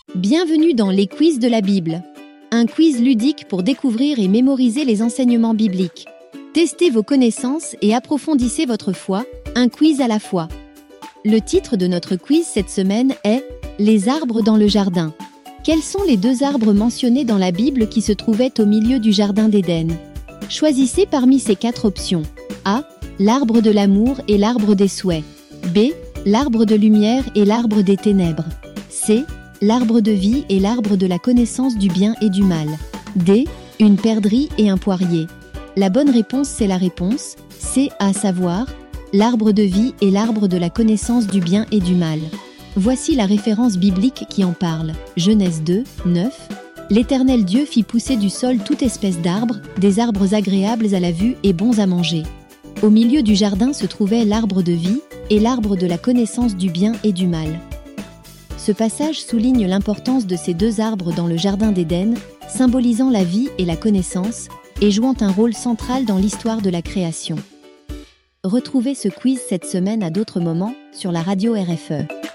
Bienvenue dans les quiz de la Bible. Un quiz ludique pour découvrir et mémoriser les enseignements bibliques. Testez vos connaissances et approfondissez votre foi, un quiz à la fois. Le titre de notre quiz cette semaine est « Les arbres dans le jardin ». Quels sont les deux arbres mentionnés dans la Bible qui se trouvaient au milieu du jardin d'Éden? Choisissez parmi ces 4 options. A. L'arbre de l'amour et l'arbre des souhaits. B. L'arbre de lumière et l'arbre des ténèbres. C. L'arbre de vie et l'arbre de la connaissance du bien et du mal. D. Une perdrix et un poirier. La bonne réponse, c'est la réponse C, à savoir l'arbre de vie et l'arbre de la connaissance du bien et du mal. Voici la référence biblique qui en parle. Genèse 2, 9. L'Éternel Dieu fit pousser du sol toute espèce d'arbres, des arbres agréables à la vue et bons à manger. Au milieu du jardin se trouvait l'arbre de vie et l'arbre de la connaissance du bien et du mal. Ce passage souligne l'importance de ces deux arbres dans le jardin d'Éden, symbolisant la vie et la connaissance, et jouant un rôle central dans l'histoire de la création. Retrouvez ce quiz cette semaine à d'autres moments sur la radio RFE.